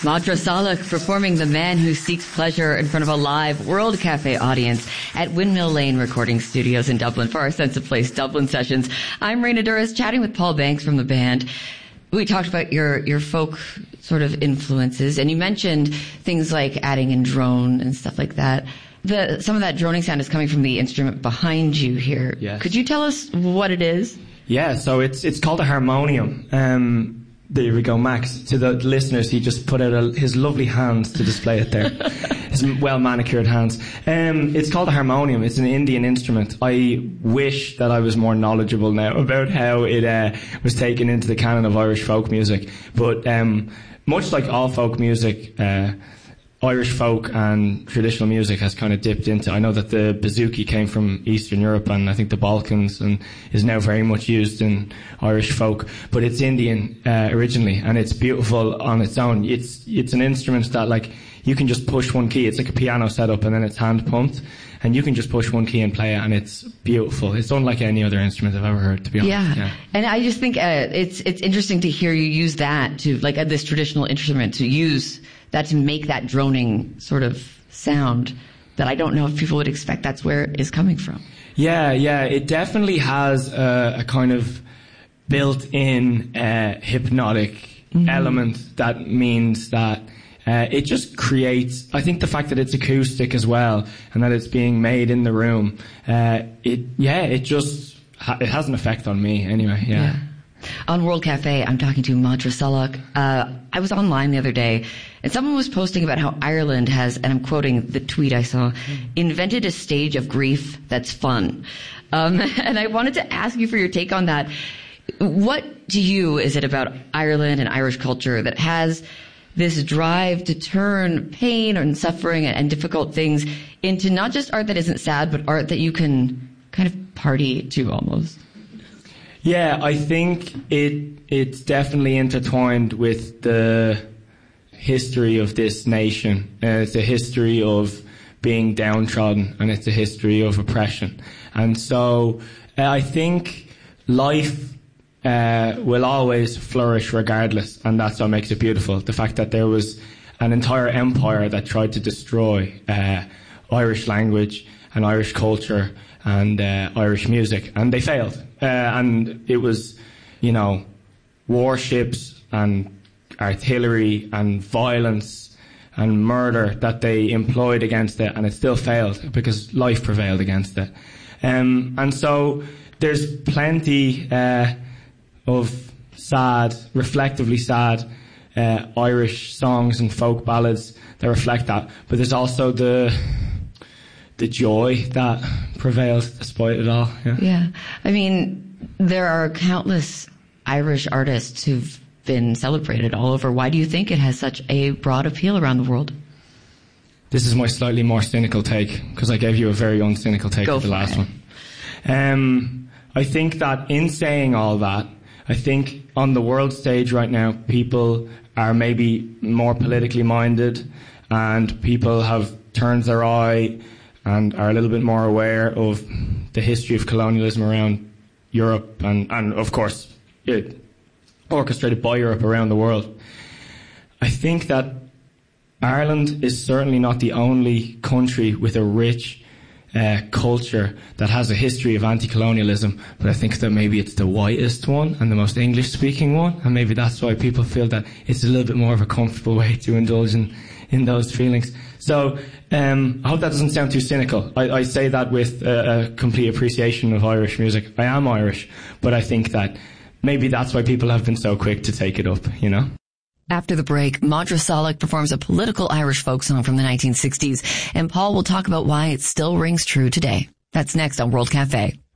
Madra Salak performing The Man Who Seeks Pleasure in front of a live World Cafe audience at Windmill Lane Recording Studios in Dublin for our Sense of Place Dublin sessions. I'm Raina Duras, chatting with Paul Banks from the band. We talked about your folk sort of influences, and you mentioned things like adding in drone and stuff like that. Some of that droning sound is coming from the instrument behind you here. Yes. Could you tell us what it is? Yeah, so it's called a harmonium. There we go, Max. To the listeners, he just put out his lovely hands to display it there. His well-manicured hands. It's called a harmonium. It's an Indian instrument. I wish that I was more knowledgeable now about how it was taken into the canon of Irish folk music. But much like all folk music, Irish folk and traditional music has kind of dipped into. I know that the bouzouki came from Eastern Europe and I think the Balkans, and is now very much used in Irish folk, but it's Indian originally, and it's beautiful on its own. It's an instrument that, like, you can just push one key. It's like a piano setup, and then it's hand pumped, and you can just push one key and play it, and it's beautiful. It's unlike any other instrument I've ever heard, to be honest. Yeah. And I just think it's interesting to hear you use that to, like, this traditional instrument, to use that to make that droning sort of sound that I don't know if people would expect that's where it is coming from. Yeah, it definitely has a kind of built-in hypnotic element that means that it just creates, I think the fact that it's acoustic as well and that it's being made in the room, it has an effect on me anyway, yeah. On World Cafe, I'm talking to Madra Salak. I was online the other day, and someone was posting about how Ireland has, and I'm quoting the tweet I saw, invented a stage of grief that's fun. And I wanted to ask you for your take on that. What is it about Ireland and Irish culture that has this drive to turn pain and suffering and difficult things into not just art that isn't sad, but art that you can kind of party to almost? Yeah, I think it's definitely intertwined with the history of this nation. It's a history of being downtrodden, and it's a history of oppression. And so I think life will always flourish regardless, and that's what makes it beautiful. The fact that there was an entire empire that tried to destroy Irish language and Irish culture and Irish music, and they failed. And it was, warships and artillery and violence and murder that they employed against it, and it still failed because life prevailed against it. And so there's plenty of sad, reflectively sad Irish songs and folk ballads that reflect that. But there's also the joy that prevails despite it all. Yeah. I mean, there are countless Irish artists who've been celebrated all over. Why do you think it has such a broad appeal around the world? This is my slightly more cynical take, because I gave you a very uncynical take of the last one. I think that in saying all that, I think on the world stage right now, people are maybe more politically minded, and people have turned their eye and are a little bit more aware of the history of colonialism around Europe and of course, orchestrated by Europe around the world. I think that Ireland is certainly not the only country with a rich culture that has a history of anti-colonialism, but I think that maybe it's the whitest one and the most English-speaking one, and maybe that's why people feel that it's a little bit more of a comfortable way to indulge in those feelings. So I hope that doesn't sound too cynical. I say that with a complete appreciation of Irish music. I am Irish, but I think that maybe that's why people have been so quick to take it up, After the break, Madra Salak performs a political Irish folk song from the 1960s, and Paul will talk about why it still rings true today. That's next on World Cafe.